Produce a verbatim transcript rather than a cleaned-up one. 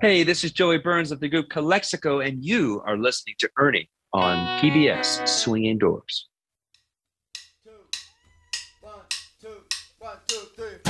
Hey, this is Joey Burns of the group Calexico, and you are listening to Ernie on P B S Swinging Doors. Two, one, two, one, two, three,